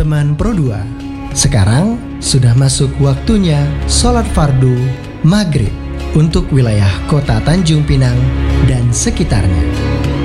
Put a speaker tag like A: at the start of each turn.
A: teman-teman Pro 2. Sekarang sudah masuk waktunya sholat fardu maghrib untuk wilayah kota Tanjung Pinang dan sekitarnya.